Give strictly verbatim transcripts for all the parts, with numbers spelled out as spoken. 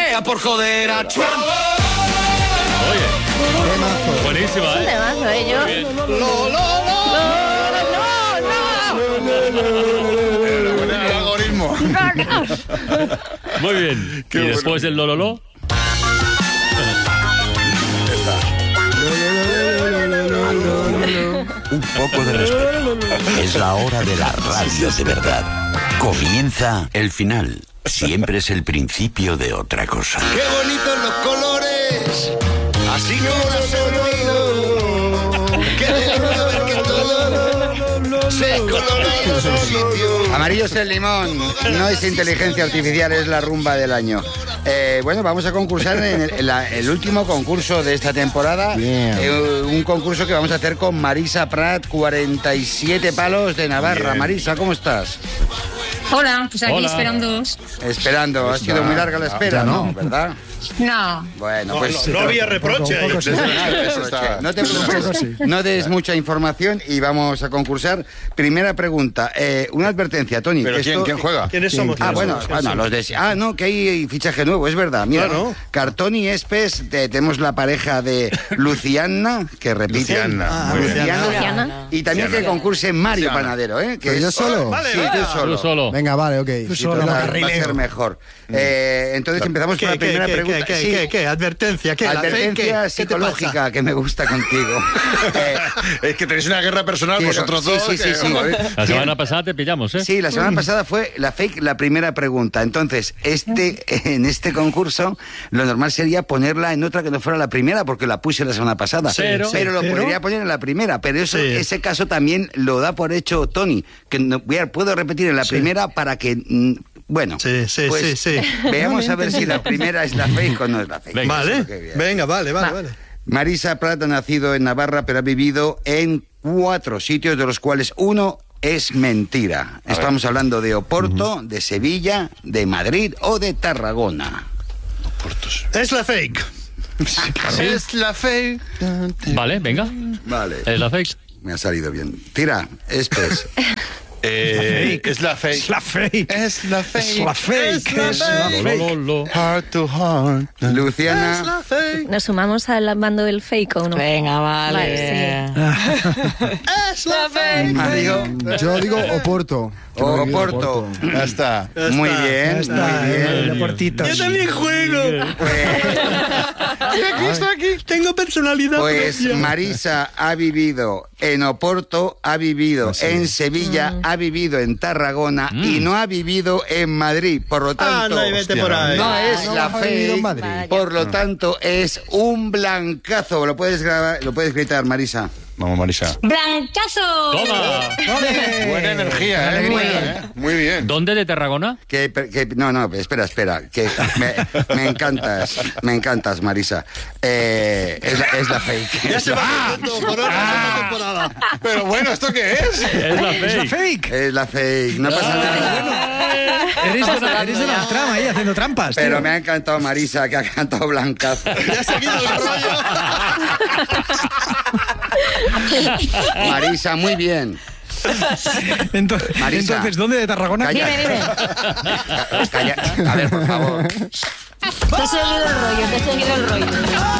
sea por joder a Trump. Oye, buenísima, ¿eh? Temazo, ¿eh? Yo... Lo, lo, lo. El algoritmo. Muy bien. Qué y bueno. después del lololo. Un poco de respeto. Es la hora de la radio de verdad. Comienza el final. Siempre es el principio de otra cosa. Qué bonitos los colores. Así como las he oído. Qué delicia ver que todo se colora en su sitio. Amarillo es el limón, no es inteligencia artificial, es la rumba del año. Eh, bueno, vamos a concursar en el, en la- el último concurso de esta temporada. Eh, un concurso que vamos a hacer con Marisa Prat, cuarenta y siete palos de Navarra. Bien. Marisa, ¿cómo estás? Hola, pues aquí Hola. esperándoos. Esperando, ha sido muy larga la espera, ¿no? ¿Verdad? No. Bueno, No, pues... no, no había reproche ahí. Eso está- No te preocupes, no des mucha información y vamos a concursar. Primera pregunta, eh, una advertencia, Tony. ¿Pero esto- quién, quién juega? ¿Quiénes somos? Ah, ¿Quiénes bueno, somos? bueno, los de... Ah, no, que hay fichaje nuevo, es verdad. Mira, Claro. Cartón y Espes, te- tenemos la pareja de Luciana, que repite. Luciana, Ah, muy bien. Luciana. Luciana. Y también Luciana. que concurse Mario Luciana. Panadero, ¿eh? Que ¿Pero yo es- solo? Vale, Sí, va. tú solo. Tú solo. Venga, vale, ok. Sí, pero va, va a ser mejor. Eh, entonces empezamos ¿Qué, con la qué, primera qué, pregunta. qué, Sí. qué, qué? Advertencia, ¿qué? ¿La Advertencia fe? ¿Qué? ¿Qué te psicológica pasa? que me gusta contigo. Eh, Es que tenéis una guerra personal quiero- vosotros sí, dos. sí, sí, que- sí. La semana pasada te pillamos, ¿eh? Sí, la semana pasada fue la fake, la primera pregunta. Entonces, este, en este concurso, lo normal sería ponerla en otra que no fuera la primera, porque la puse la semana pasada. Pero- pero lo pero- podría poner en la primera. Pero eso, Sí. ese caso también lo da por hecho Tony, que no, voy a- puedo repetir en la primera para que... mm, Bueno, Sí, sí, pues, sí, sí. veamos a ver si la primera es la fake o no es la fake. Venga. Vale, Eso, qué bien. venga, vale, vale, Va. vale. Marisa Prat ha nacido en Navarra, pero ha vivido en cuatro sitios, de los cuales uno es mentira. Estamos hablando de Oporto, de Sevilla, de Madrid o de Tarragona. Es la fake. Es la fe. Vale, venga. Vale, Es la fake. me ha salido bien. Tira, Espes. Eh, es la fe. Es la fake. Es la fe. Es la fake. Es la Lo, fake. lo, lo. Heart to heart. Es Luciana, la fake. ¿Nos sumamos al bando del fake o no? Venga, vale. Vale, Es la fake. Mario, Yo digo Oporto. Yo o digo Oporto. Ya está. Ya Muy está, bien, ya está. muy bien. Deportitos. Yo también juego. Pues, Y aquí está aquí. Tengo personalidad pues propia. Marisa ha vivido en Oporto, ha vivido en Sevilla, ha vivido en Tarragona y no ha vivido en Madrid. Por lo tanto, Anda y vete por ahí. no es no la has vivido en fe. Madrid. Vaya. Por lo tanto, es un blancazo. ¿Lo puedes grabar? ¿Lo puedes gritar, Marisa? Vamos, Marisa. ¡Blancazo! Toma. Buena energía, ¿eh? Muy bien. Muy bien. ¿Dónde de Tarragona? Que, que- no, no, espera, espera. Que me, me encantas, me encantas, Marisa. Eh, es, la, es la fake. Ya Es se la, va contento por otra segunda temporada. Pero bueno, ¿esto qué es? Es la fake. Fake. es la fake. No pasa nada. Eres de, la, eres de la trama ahí haciendo trampas. tío. Pero me ha encantado Marisa, que ha cantado blancazo. Ya ha seguido el rollo. Marisa, muy bien. Entonces, Marisa. entonces, ¿dónde de Tarragona? Calla. Dime, dime. Calla. A ver, por favor. Te he seguido el rollo, te he seguido el rollo.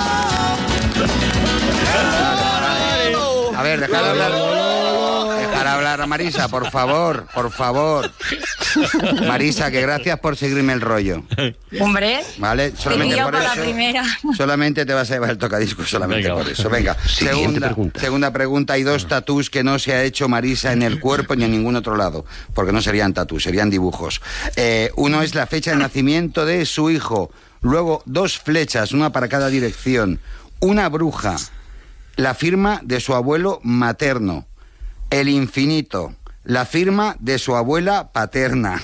A ver, dejar hablar. Dejar hablar a Marisa, por favor, por favor. Marisa, que gracias por seguirme el rollo. Hombre, ¿Vale? Solamente yo por por la eso. primera. Solamente te vas a llevar el tocadiscos, solamente Venga, por va. eso. Venga, segunda segunda pregunta. Hay dos tatús que no se ha hecho Marisa en el cuerpo ni en ningún otro lado, porque no serían tatús, serían dibujos. Eh, uno es la fecha de nacimiento de su hijo, luego dos flechas, una para cada dirección, una bruja, la firma de su abuelo materno, el infinito, la firma de su abuela paterna.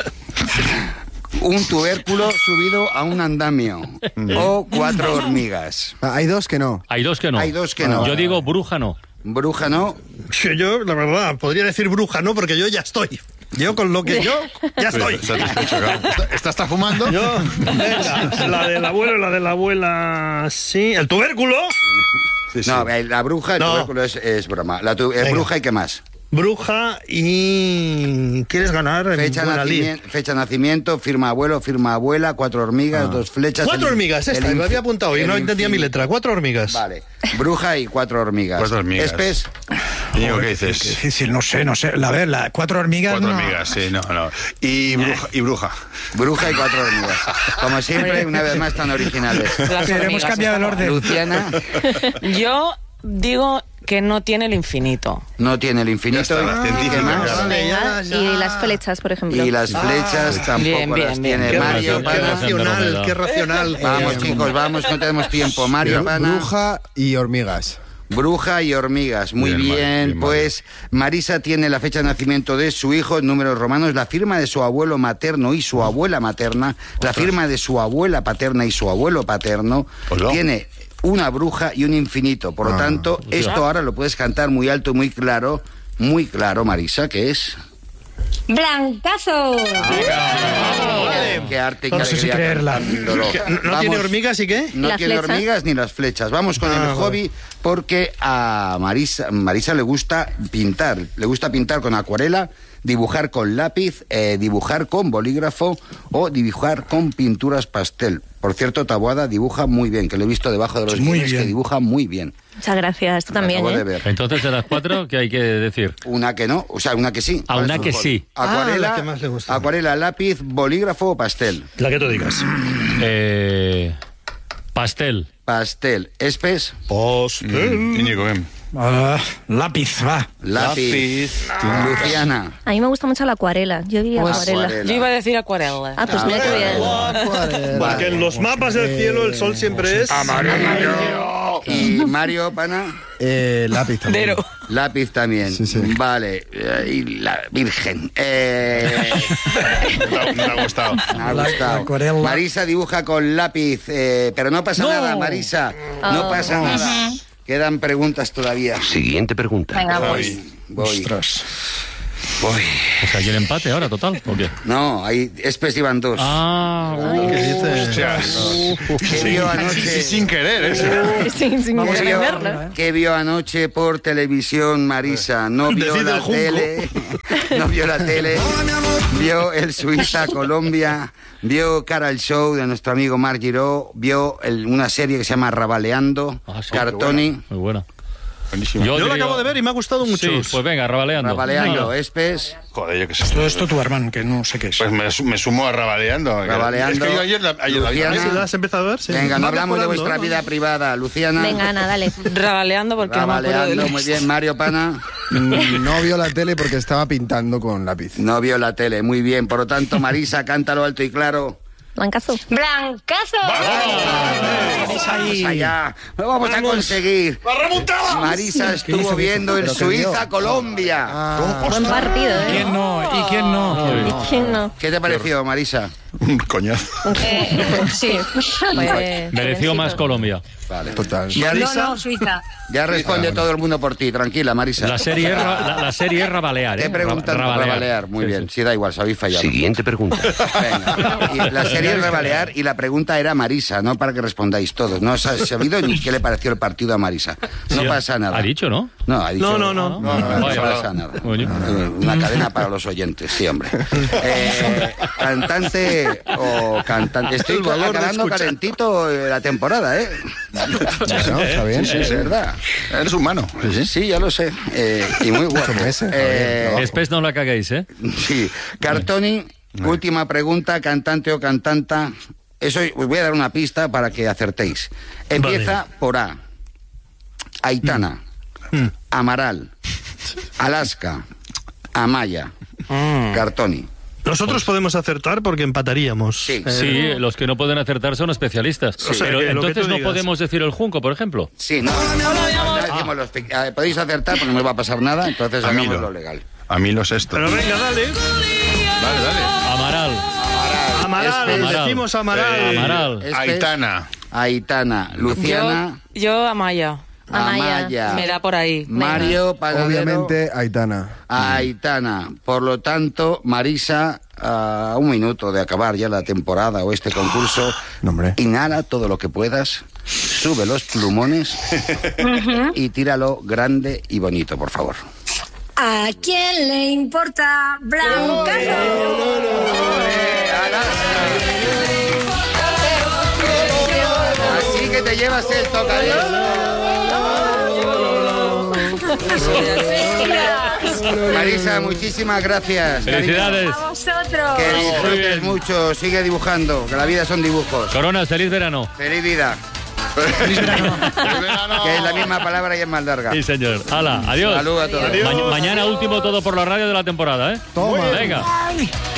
Un tubérculo subido a un andamio o cuatro hormigas. Ah, hay dos que no. Hay dos que no. Hay dos que no. Yo digo bruja no. Bruja no. Que yo, la verdad, podría decir bruja, ¿no? Porque yo ya estoy. Yo con lo que yo, ya estoy. Satisfecho, claro. ¿Esta, esta está fumando? Yo, venga, la del abuelo y la de la abuela, sí. ¿El tubérculo? Sí, sí. No, eh, la bruja, el No. tubérculo es, es broma. La tu- es Venga. bruja y qué más. bruja y quieres ganar en Fecha, buena lid. nacimiento, fecha de nacimiento, firma abuelo, firma abuela, cuatro hormigas, Ah. dos flechas. Cuatro el- hormigas, esta, el lo infi- había apuntado y el no entendía mi infinito. letra. Cuatro hormigas. Vale. Bruja y cuatro hormigas. Cuatro hormigas. Espes, Digo, ¿qué Qué dices? difícil, no sé, no sé. A ver, la, cuatro hormigas. Cuatro no. hormigas, sí, no, no. Y bruja. Y bruja. bruja y cuatro hormigas. Como siempre, una vez más tan originales. Las Pero hemos hormigas cambiado el están- orden. Luciana Yo digo que no tiene el infinito. no tiene el infinito. Ya está, la ¿Y científica, qué más? claro. Vale, ya, Venga, ya. y las flechas, por ejemplo. Y las flechas tampoco Bien, bien, las bien. tiene Qué, Mario. racio- qué Pana. racional, qué racional. Vamos, Eh, chicos, vamos, no tenemos tiempo. Mario, Pana. Bruja y hormigas. Bruja y hormigas. Muy Bien, bien, Mario, bien, Mario. pues Marisa tiene la fecha de nacimiento de su hijo en números romanos, la firma de su abuelo materno y su abuela materna, la firma de su abuela paterna y su abuelo paterno. Hola. Tiene una bruja y un infinito. Por lo Ah, tanto, esto ahora lo puedes cantar muy alto y muy claro. Muy claro, Marisa, que es... Blancazo. Qué arte y No qué sé si alegría creerla. cantándolo. ¿No, no Vamos. tiene hormigas y qué? No ¿Las tiene flechas? hormigas ni las flechas. Vamos con Ah, el vale. hobby porque a Marisa, Marisa le gusta pintar. Le gusta pintar con acuarela, dibujar con lápiz, eh, dibujar con bolígrafo o dibujar con pinturas pastel. Por cierto, Taboada dibuja muy bien, que lo he visto debajo de los Muy guiones, bien. que dibuja muy bien. Muchas gracias, tú Lo también, acabo de ¿eh? ver. Entonces, de las cuatro, ¿qué hay que decir? Una que no, o sea, una que sí. Ah, ¿Cuál una es su que hobby? sí. Acuarela, Ah, la que más le gusta. acuarela, lápiz, bolígrafo o pastel. La que tú digas. Eh, pastel. Pastel. Espes, Mm, Íñigo, ven. Ah, lápiz, va. lápiz. Luciana. A mí me gusta mucho la acuarela. Yo diría Pues acuarela. acuarela. Yo iba a decir acuarela. Ah, pues mira qué bien. Porque en los mapas del cielo el sol siempre es... Amarillo. Y Mario, pana. Eh, lápiz también. Dero. Lápiz también. Sí, sí. Vale. Eh, Y la Virgen. Eh, Me ha- me ha gustado. me ha La- gustado. la acuarela. Marisa dibuja con lápiz. eh, pero no pasa No. nada, Marisa. No Oh. pasa nada. Quedan preguntas todavía. Siguiente pregunta. Venga, voy. Voy. Voy. Ostras. Voy. O sea, ¿hay el empate ahora, total? ¿O qué? No, hay Espes iban dos. Ah, ¿Qué dices? Hostias. ¿Qué vio anoche? Y sin querer, ¿eh? Sin, sin ¿Qué vio, verlo. qué vio anoche por televisión, Marisa? No vio Decide el la junco. tele, no vio la tele, vio el Suiza-Colombia, vio Cara al Show de nuestro amigo Marc Giró, vio el- una serie que se llama Rabaleando, Ah, sí, Cartoni, muy buena. Buenísimo. Yo la diría- acabo de ver y me ha gustado mucho. Sí, pues venga, rabaleando. Rabaleando, No, Espes, Joder, yo qué sé. Todo esto tu hermano, que no sé qué es. Pues me, su- me sumo a Rabaleando. Rabaleando. Es que yo ayer, la- ayer la vi. Luciana. ¿Sí, ¿La has empezado a ver? Sí. venga, no Va hablamos de mejorando, vuestra ¿no? vida privada, Luciana, Venga, Ana, dale. Rabaleando porque no me acuerdo de Rabaleando, la muy bien, Mario Pana, Mm, No vio la tele porque estaba pintando con lápiz. no vio la tele, muy bien, por lo tanto, Marisa, cántalo alto y claro. Blancazo. Blancazo. Vamos allá, lo vamos a conseguir. Marisa estuvo viendo el ¿Pero qué vio? Suiza-Colombia. Buen partido, ¿eh? ¿Quién no? ¿Y quién no? ¿Y quién no? ¿Qué te pareció, Marisa? Un coñazo. Eh, sí. Pues, Mereció más jovencito. Colombia. Vale. Total. No, Marisa, no, Suiza. ya responde todo el mundo por ti, tranquila, Marisa. La serie es, ra- la, la serie es rabalear, ¿eh? Te preguntan Ra- por Rabalear, muy Sí, bien. sí. Sí, da igual, sabéis fallar. Siguiente pregunta. Venga. Y la serie es Rabalear y la pregunta era Marisa, no para que respondáis todos. No os ha sabido ni qué le pareció el partido a Marisa. No Sí, pasa nada. Ha dicho, ¿no? No, ha dicho. No, no, no. No, no, no Vaya, pasa nada. Coño. Una cadena para los oyentes, sí, hombre. Eh, cantante o cantante. Estoy El valor de acabando escuchar. calentito eh, la temporada, ¿eh? Bueno, está bien. Sí, es verdad. Eres humano. Sí, sí. Sí, ya lo sé. Eh, y muy guapo. meses, Eh, Después no la caguéis, ¿eh? sí. Cartoni, última pregunta, cantante o cantanta. Eso os voy a dar una pista para que acertéis. Empieza por A. Aitana, Amaral, Alaska, Amaya, Cartoni. Nosotros podemos acertar porque empataríamos. Sí. Eh, Sí, los que no pueden acertar son especialistas. O sea, Pero que lo que entonces tú no digas. podemos decir el junco, por ejemplo. Sí, no, no, no decimos los pic- eh, podéis acertar, pero no me va a pasar nada, entonces A mí hagamos lo. lo legal. A mí los esto. Pero venga, dale. Dale, dale. Amaral. Amaral, Este- decimos Amaral. Eh, Amaral. Este- Aitana. Aitana, Luciana, Yo, yo Amaya. Amaya. Amaya, Me da por ahí. Mario, Panadero, Obviamente, Aitana. Aitana. Por lo tanto, Marisa, a un minuto de acabar ya la temporada o este concurso, No, hombre. inhala todo lo que puedas, sube los plumones y tíralo grande y bonito, por favor. ¿A quién le importa Blancazo? Así que te llevas el tocadiscos. Marisa, muchísimas gracias. Felicidades. A vosotros. Que Muy disfrutes bien. mucho, sigue dibujando, que la vida son dibujos. Corona, feliz verano. Feliz vida. Que es la misma palabra y es más larga. Sí, señor. Hala, adiós. Saludos a todos. Ma- mañana último todo por la radio de la temporada, ¿eh? Toma. Venga.